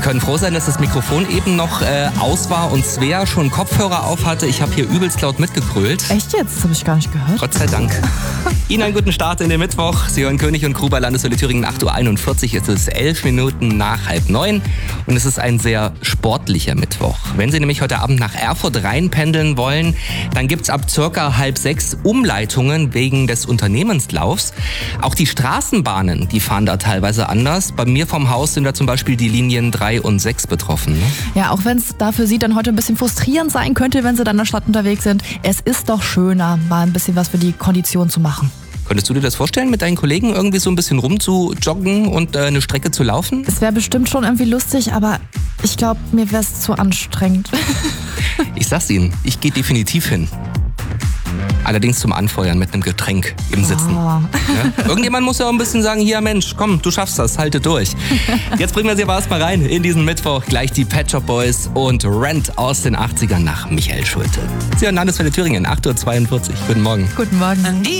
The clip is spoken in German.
können froh sein, dass das Mikrofon eben noch aus war und Svea schon Kopfhörer auf hatte. Ich habe hier übelst laut mitgegrölt. Echt jetzt? Das habe ich gar nicht gehört. Gott sei Dank. Ihnen einen guten Start in den Mittwoch. Sie hören König und Gruber, Landeswelle Thüringen, 8.41 Uhr. Es ist 11 Minuten nach 8:30 und es ist ein sehr sportlicher Mittwoch. Wenn Sie nämlich heute Abend nach Erfurt reinpendeln wollen, dann gibt's ab circa 5:30 Umleitungen wegen des Unternehmenslaufs. Auch die Straßenbahnen, die fahren da teilweise anders. Bei mir vom Haus sind da zum Beispiel die Linien 3 und 6 betroffen. Ne? Ja, auch wenn es da für Sie dann heute ein bisschen frustrierend sein könnte, wenn Sie dann in der Stadt unterwegs sind. Es ist doch schöner, mal ein bisschen was für die Kondition zu machen. Könntest du dir das vorstellen, mit deinen Kollegen irgendwie so ein bisschen rumzujoggen und eine Strecke zu laufen? Es wäre bestimmt schon irgendwie lustig, aber ich glaube, mir wäre es zu anstrengend. Ich sag's Ihnen, ich gehe definitiv hin. Allerdings zum Anfeuern mit einem Getränk im Sitzen. Oh. Ja? Irgendjemand muss ja auch ein bisschen sagen, hier Mensch, komm, du schaffst das, halte durch. Jetzt bringen wir sie aber erstmal rein in diesen Mittwoch. Gleich die Pet Shop Boys und Rent aus den 80ern nach Michael Schulte. Sie hören Landeswelle Thüringen, 8.42 Uhr. Guten Morgen. Guten Morgen.